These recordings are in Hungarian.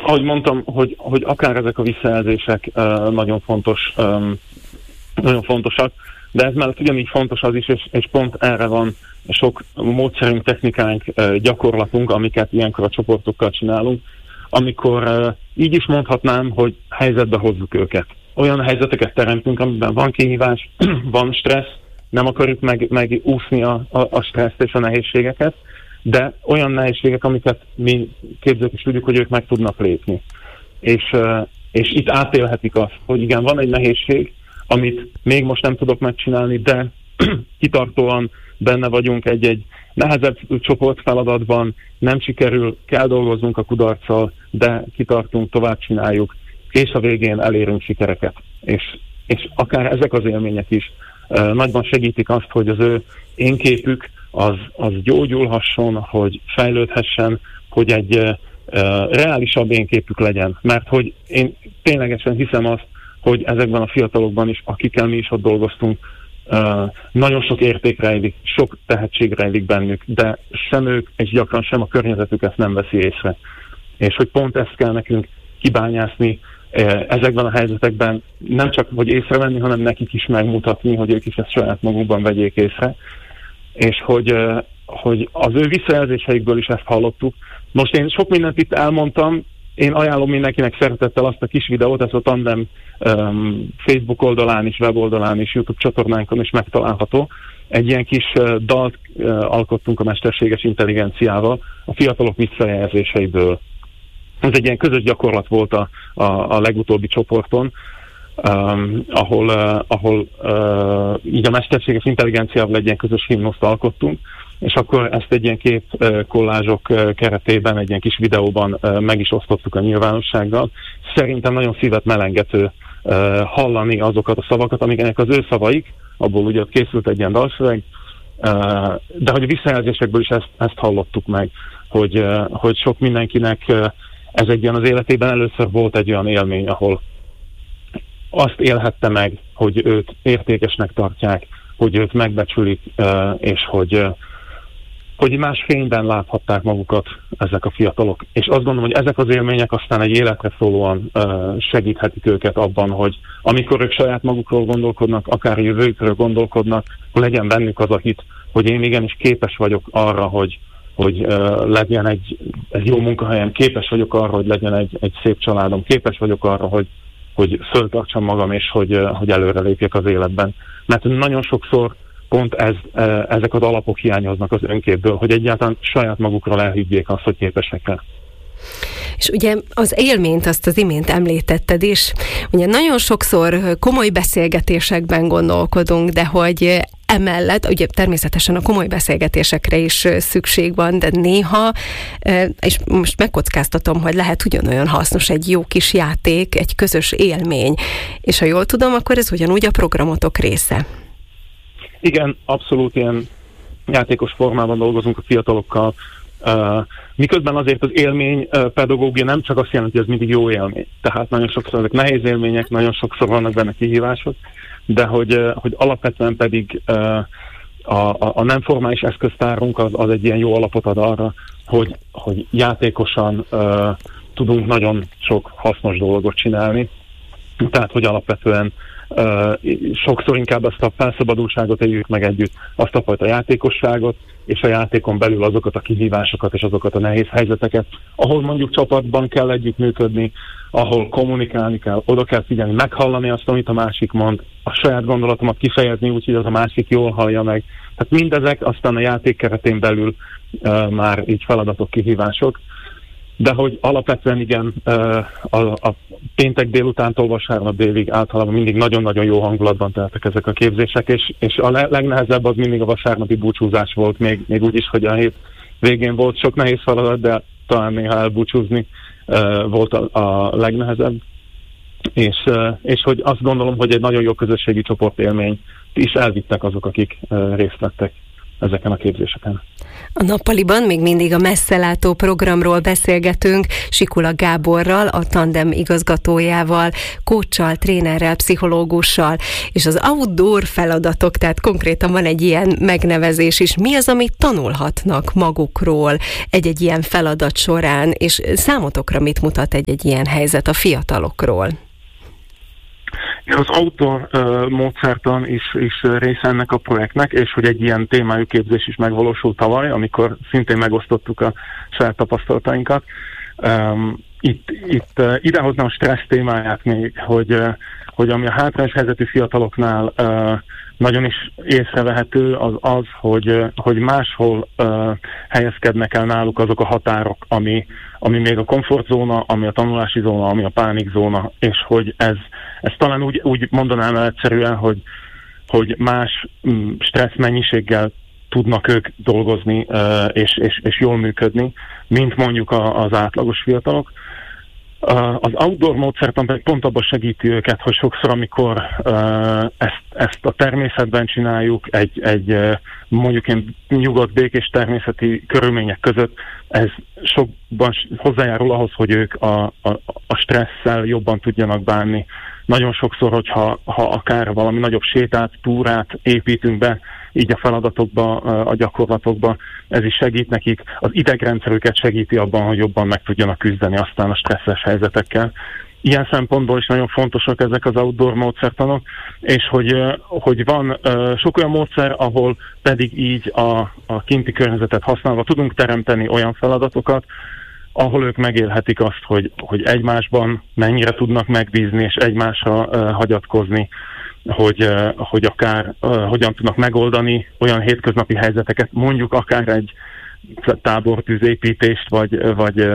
ahogy mondtam, hogy akár ezek a visszajelzések nagyon fontosak, de ez mellett ugyanígy fontos az is, és pont erre van sok módszerünk, technikánk, gyakorlatunk, amiket ilyenkor a csoportokkal csinálunk, amikor így is mondhatnám, hogy helyzetbe hozzuk őket. Olyan helyzeteket teremtünk, amiben van kihívás, van stressz, nem akarjuk megúszni a stresszt és a nehézségeket, de olyan nehézségek, amiket mi képzők is tudjuk, hogy ők meg tudnak lépni. És itt átélhetik azt, hogy igen, van egy nehézség, amit még most nem tudok megcsinálni, de kitartóan benne vagyunk egy nehezebb csoportfeladatban, nem sikerül, kell dolgoznunk a kudarccal, de kitartunk, tovább csináljuk, és a végén elérünk sikereket. És akár ezek az élmények is nagyban segítik azt, hogy az ő énképük az gyógyulhasson, hogy fejlődhessen, hogy egy reálisabb énképük legyen. Mert hogy én ténylegesen hiszem azt, hogy ezekben a fiatalokban is, akikkel mi is ott dolgoztunk, nagyon sok érték rejlik, sok tehetség rejlik bennük, de sem ők, és gyakran sem a környezetük ezt nem veszi észre. És hogy pont ezt kell nekünk kibányászni ezekben a helyzetekben, nem csak hogy észrevenni, hanem nekik is megmutatni, hogy ők is ezt saját magukban vegyék észre. És hogy az ő visszajelzéseikből is ezt hallottuk. Most én sok mindent itt elmondtam, én ajánlom mindenkinek szeretettel azt a kis videót, ez a Tandem Facebook oldalán is, weboldalán is, YouTube csatornánkon is megtalálható. Egy ilyen kis dalt alkottunk a mesterséges intelligenciával a fiatalok visszajelzéseiből. Ez egy ilyen közös gyakorlat volt a legutóbbi csoporton, ahol így a mesterséges intelligenciával egy ilyen közös himnuszt alkottunk, és akkor ezt egy ilyen képkollázsok keretében, egy ilyen kis videóban meg is osztottuk a nyilvánossággal. Szerintem nagyon szívet melengető hallani azokat a szavakat, amiknek az ő szavaik, abból ugye készült egy ilyen dalszöveg, de hogy a visszajelzésekből is ezt hallottuk meg, hogy sok mindenkinek ez egy ilyen az életében először volt egy olyan élmény, ahol azt élhette meg, hogy őt értékesnek tartják, hogy őt megbecsülik, és hogy más fényben láthatták magukat ezek a fiatalok. És azt gondolom, hogy ezek az élmények aztán egy életre szólóan segíthetik őket abban, hogy amikor ők saját magukról gondolkodnak, akár jövőkről gondolkodnak, legyen bennük az a hit, hogy én igenis képes vagyok arra, hogy legyen egy jó munkahelyem, képes vagyok arra, hogy legyen egy szép családom, képes vagyok arra, hogy föltartsam magam, és hogy előre lépjek az életben. Mert nagyon sokszor pont ezek az alapok hiányoznak az önképből, hogy egyáltalán saját magukról elhiggyék azt, hogy képesek rá. És ugye az élményt azt az imént említetted is. Ugye nagyon sokszor komoly beszélgetésekben gondolkodunk, de hogy emellett, ugye természetesen a komoly beszélgetésekre is szükség van, de néha, és most megkockáztatom, hogy lehet ugyanolyan hasznos egy jó kis játék, egy közös élmény. És ha jól tudom, akkor ez ugyanúgy a programotok része. Igen, abszolút ilyen játékos formában dolgozunk a fiatalokkal. Miközben azért az élmény pedagógia nem csak azt jelenti, hogy ez mindig jó élmény. Tehát nagyon sokszor ezek nehéz élmények, nagyon sokszor vannak benne kihívások, de hogy alapvetően pedig a nem formális eszköztárunk az egy ilyen jó alapot ad arra, hogy játékosan tudunk nagyon sok hasznos dolgot csinálni. Tehát, hogy alapvetően sokszor inkább azt a felszabadultságot éljük meg együtt, azt a fajta játékosságot, és a játékon belül azokat a kihívásokat és azokat a nehéz helyzeteket, ahol mondjuk csapatban kell együttműködni, ahol kommunikálni kell, oda kell figyelni, meghallani azt, amit a másik mond, a saját gondolatomat kifejezni úgy, hogy az a másik jól hallja meg. Tehát mindezek aztán a játék keretén belül már így feladatok, kihívások. De hogy alapvetően igen, a péntek délutántól vasárnap délig általában mindig nagyon-nagyon jó hangulatban teltek ezek a képzések, és a legnehezebb az mindig a vasárnapi búcsúzás volt, még úgy is, hogy a hét végén volt sok nehéz feladat, de talán néha elbúcsúzni volt a legnehezebb. És hogy azt gondolom, hogy egy nagyon jó közösségi csoportélmény is elvittek azok, akik részt vettek. ezeken a képzéseken. A nappaliban még mindig a messzelátó programról beszélgetünk Sikula Gáborral, a Tandem igazgatójával, coachsal, trénerrel, pszichológussal, és az outdoor feladatok, tehát konkrétan van egy ilyen megnevezés is. Mi az, amit tanulhatnak magukról egy-egy ilyen feladat során, és számotokra mit mutat egy-egy ilyen helyzet a fiatalokról? Az outdoor módszertan is része ennek a projektnek, és hogy egy ilyen témájú képzés is megvalósult tavaly, amikor szintén megosztottuk a saját tapasztalatainkat. Itt idehoznám a stressz témáját még, hogy ami a hátrányos helyzetű fiataloknál nagyon is észrevehető, az hogy máshol helyezkednek el náluk azok a határok, ami még a komfortzóna, ami a tanulási zóna, ami a pánikzóna, és hogy ez talán úgy mondanám el egyszerűen, hogy más stressz mennyiséggel tudnak ők dolgozni, és jól működni, mint mondjuk az átlagos fiatalok. Az outdoor módszertan pedig pont abban segíti őket, hogy sokszor, amikor ezt a természetben csináljuk, egy mondjuk ilyen nyugodt, békés természeti körülmények között, ez sokban hozzájárul ahhoz, hogy ők a stresszel jobban tudjanak bánni. Nagyon sokszor, hogyha akár valami nagyobb sétát, túrát építünk be, így a feladatokba, a gyakorlatokba, ez is segít nekik, az idegrendszerüket segíti abban, hogy jobban meg tudjanak küzdeni aztán a stresszes helyzetekkel. Ilyen szempontból is nagyon fontosak ezek az outdoor módszertanok, és hogy van sok olyan módszer, ahol pedig így a kinti környezetet használva tudunk teremteni olyan feladatokat, ahol ők megélhetik azt, hogy egymásban mennyire tudnak megbízni, és egymásra hagyatkozni, hogy akár hogyan tudnak megoldani olyan hétköznapi helyzeteket, mondjuk akár egy tábortűzépítést, vagy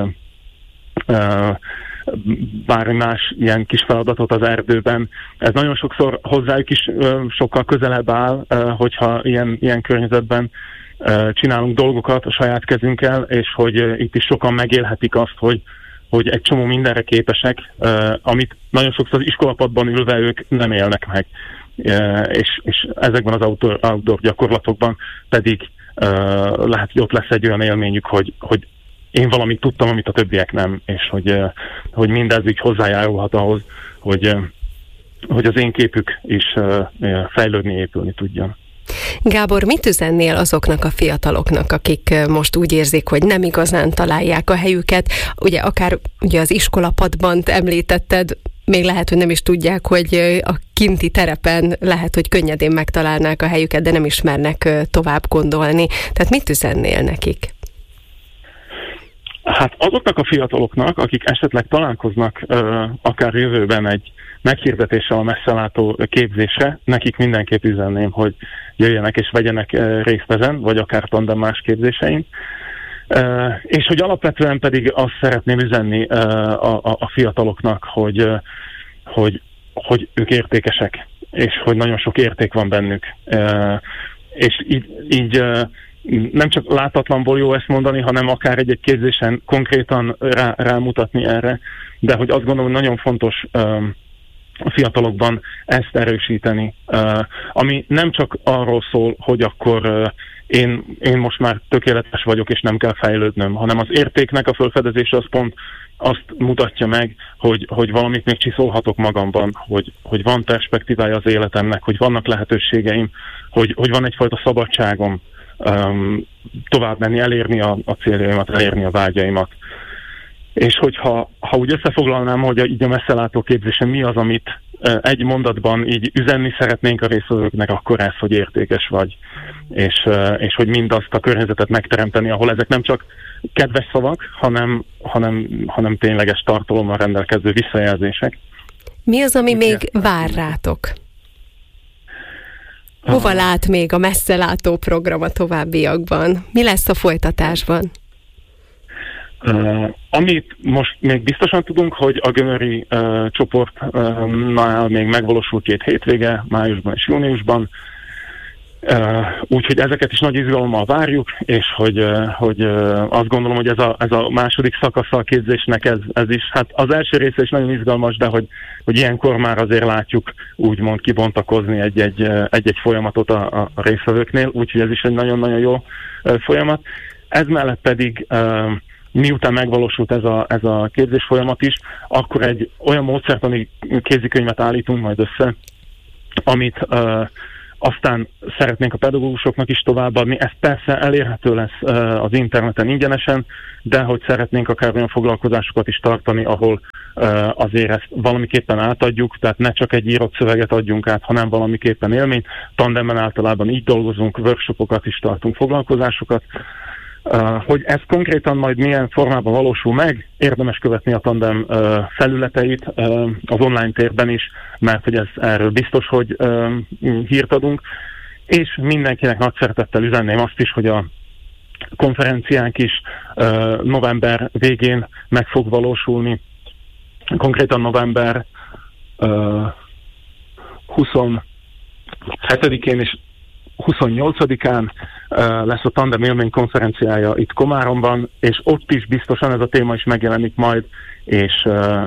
bármi más ilyen kis feladatot az erdőben. Ez nagyon sokszor hozzájuk is sokkal közelebb áll, hogyha ilyen környezetben csinálunk dolgokat a saját kezünkkel, és hogy itt is sokan megélhetik azt, hogy egy csomó mindenre képesek, amit nagyon sokszor az iskolapadban ülve ők nem élnek meg. És ezekben az outdoor gyakorlatokban pedig lehet, hogy ott lesz egy olyan élményük, hogy én valamit tudtam, amit a többiek nem, és hogy mindez így hozzájárulhat ahhoz, hogy az én képük is fejlődni, épülni tudjon. Gábor, mit üzennél azoknak a fiataloknak, akik most úgy érzik, hogy nem igazán találják a helyüket? Ugye akár az iskolapadban említetted, még lehet, hogy nem is tudják, hogy a kinti terepen lehet, hogy könnyedén megtalálnák a helyüket, de nem ismernek tovább gondolni. Tehát mit üzennél nekik? Hát azoknak a fiataloknak, akik esetleg találkoznak akár jövőben egy meghirdetéssel a messzelátó képzésre, nekik mindenképp üzenném, hogy jöjjenek és vegyenek részt ezen, vagy akár tandem más képzésein. És hogy alapvetően pedig azt szeretném üzenni a fiataloknak, hogy ők értékesek, és hogy nagyon sok érték van bennük. És így nem csak látatlanból jó ezt mondani, hanem akár egy képzésen konkrétan rámutatni erre, de hogy azt gondolom, hogy nagyon fontos a fiatalokban ezt erősíteni, ami nem csak arról szól, hogy akkor én most már tökéletes vagyok, és nem kell fejlődnöm, hanem az értéknek a felfedezése az pont azt mutatja meg, hogy valamit még csiszolhatok magamban, hogy van perspektívája az életemnek, hogy vannak lehetőségeim, hogy van egyfajta szabadságom tovább menni, elérni a céljaimat, elérni a vágyaimat. És hogyha úgy összefoglalnám, hogy így a messzelátó képzésen mi az, amit egy mondatban így üzenni szeretnénk a résztvevőknek, akkor ez, hogy értékes vagy. És hogy mindazt a környezetet megteremteni, ahol ezek nem csak kedves szavak, hanem tényleges tartalommal rendelkező visszajelzések. Mi az, ami még vár rátok? Hova lát még a messzelátó program a továbbiakban? Mi lesz a folytatásban? Amit most még biztosan tudunk, hogy a gömöri csoportnál még megvalósul 2 hétvége, májusban és júniusban. Úgyhogy ezeket is nagy izgalommal várjuk, és hogy azt gondolom, hogy ez a második szakasza a képzésnek ez is, hát az első része is nagyon izgalmas, de hogy ilyenkor már azért látjuk úgymond kibontakozni egy folyamatot a résztvevőknél, úgyhogy ez is egy nagyon-nagyon jó folyamat. Ez mellett pedig miután megvalósult ez a képzés folyamat is, akkor egy olyan módszertani kézikönyvet állítunk majd össze, amit aztán szeretnénk a pedagógusoknak is továbbadni. Ez persze elérhető lesz az interneten ingyenesen, de hogy szeretnénk akár olyan foglalkozásokat is tartani, ahol azért ezt valamiképpen átadjuk, tehát ne csak egy írott szöveget adjunk át, hanem valamiképpen élményt. Tandemben általában így dolgozunk, workshopokat is tartunk, foglalkozásokat. Hogy ez konkrétan majd milyen formában valósul meg, érdemes követni a Tandem felületeit az online térben is, mert hogy erről biztos, hogy hírt adunk, és mindenkinek nagy szeretettel üzenném azt is, hogy a konferenciánk is november végén meg fog valósulni, konkrétan november 27-én és 28-án lesz a Tandem élmény konferenciája itt Komáromban, és ott is biztosan ez a téma is megjelenik majd, és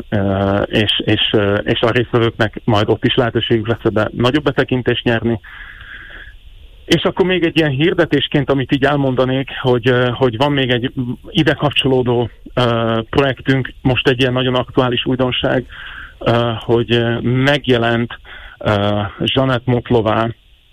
a résztvevőknek majd ott is lehetőségük lesz ebbe nagyobb betekintést nyerni. És akkor még egy ilyen hirdetésként, amit így elmondanék, hogy van még egy ide kapcsolódó projektünk, most egy ilyen nagyon aktuális újdonság, hogy megjelent Zsanett Motlová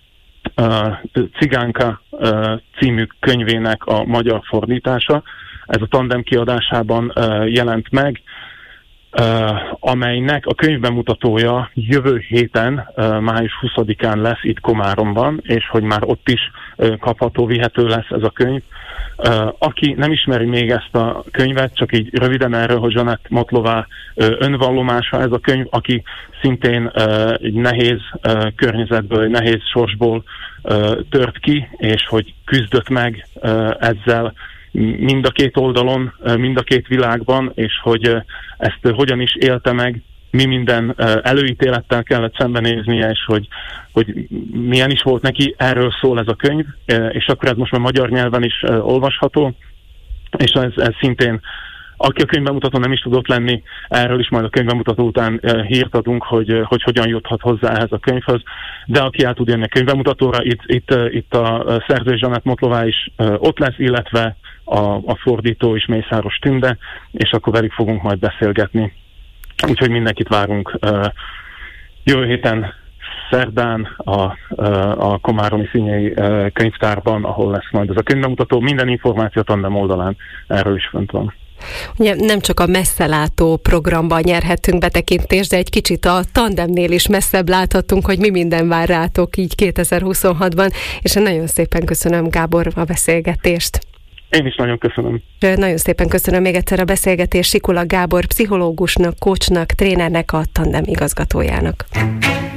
Cigánka című könyvének a magyar fordítása. Ez a Tandem kiadásában jelent meg, amelynek a könyvbemutatója jövő héten, május 20-án lesz itt Komáromban, és hogy már ott is kapható, vihető lesz ez a könyv. Aki nem ismeri még ezt a könyvet, csak így röviden erről, hogy Zsanett Motlová önvallomása ez a könyv, aki szintén egy nehéz környezetből, egy nehéz sorsból tört ki, és hogy küzdött meg ezzel mind a két oldalon, mind a két világban, és hogy ezt hogyan is élte meg, mi minden előítélettel kellett szembenéznie, és hogy milyen is volt neki, erről szól ez a könyv, és akkor ez most már magyar nyelven is olvasható, és ez szintén, aki a könyvbemutatón nem is tudott lenni, erről is majd a könyvbemutató után hírt adunk, hogy hogyan juthat hozzá ehhez a könyvhöz, de aki el tud jönni a könyvbemutatóra, itt a szerző Zsanett Motlová is ott lesz, illetve a fordító is Mészáros Tünde, és akkor velük fogunk majd beszélgetni. Úgyhogy mindenkit várunk jövő héten szerdán a Komáromi Színyei Könyvtárban, ahol lesz majd ez a könyvbemutató. Minden információ a Tandem oldalán erről is fönt van. Ugye nem csak a messzelátó programban nyerhettünk betekintést, de egy kicsit a Tandemnél is messzebb láthattunk, hogy mi minden vár rátok így 2026-ban, és nagyon szépen köszönöm, Gábor, a beszélgetést. Én is nagyon köszönöm. Nagyon szépen köszönöm még egyszer a beszélgetést Sikula Gábor pszichológusnak, coachnak, trénernek, a Tandem igazgatójának.